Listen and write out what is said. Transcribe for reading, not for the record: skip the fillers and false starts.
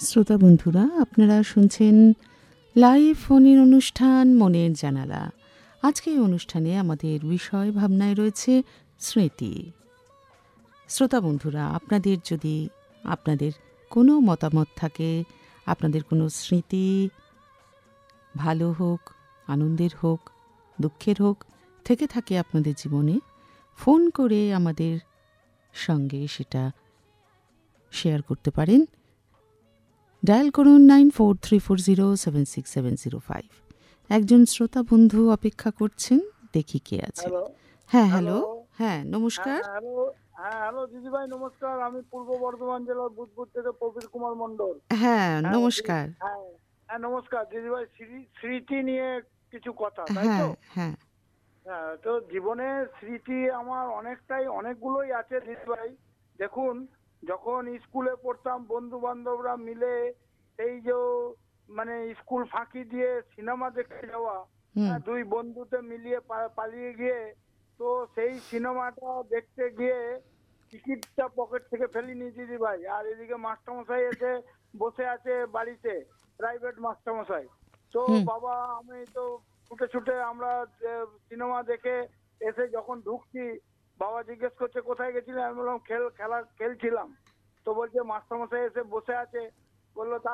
শ্রোতা বন্ধুরা, আপনারা শুনছেন লাইভ ফোনের অনুষ্ঠান মনের জানালা। আজকে এই অনুষ্ঠানে আমাদের বিষয় ভাবনায় রয়েছে স্মৃতি। শ্রোতা বন্ধুরা, আপনাদের যদি আপনাদের কোনো মতামত থাকে, আপনাদের কোনো স্মৃতি ভালো হোক, আনন্দের হোক, দুঃখের হোক থেকে থাকে আপনাদের জীবনে, ফোন করে আমাদের সঙ্গে সেটা শেয়ার করতে পারেন। ডায়াল করুন 9434076705। একজন শ্রোতা বন্ধু অপেক্ষা করছেন, দেখি কে আছে। হ্যাঁ, হ্যালো। হ্যাঁ, নমস্কার। হ্যালো দিদিভাই, নমস্কার। আমি পূর্ব বর্ধমান জেলার বুধপুর থেকে প্রবীর কুমার মণ্ডল। হ্যাঁ, নমস্কার। হ্যাঁ নমস্কার দিদিভাই। স্মৃতি নিয়ে কিছু কথা, তাই হ্যাঁ, তো? হ্যাঁ। হ্যাঁ, তো জীবনে স্মৃতি আমার অনেকগুলোই আছে দিদিভাই। দেখুন, যখন স্কুলে পড়তাম বন্ধু বান্ধবরা মিলে এই যে মানে স্কুল ফাঁকি দিয়ে সিনেমা দেখতে যাওয়া, দুই বন্ধুতে মিলিয়ে পালিয়ে গিয়ে, তো সেই সিনেমাটা দেখতে গিয়ে টিকিটটা পকেট থেকে ফেলিনি দিদিভাই, আর এদিকে মাস্টারমশাই এসে বসে আছে বাড়িতে, প্রাইভেট মাস্টারমশাই। তো বাবা আমি তো ছুটে ছুটে আমরা সিনেমা দেখে এসে যখন ঢুকছি, বাবা জিজ্ঞেস করছে কোথায় গেছিলেন, আমি বললাম খেলছিলাম। তো বলছে মাস্টারমশাই এসে বসে আছে, বললো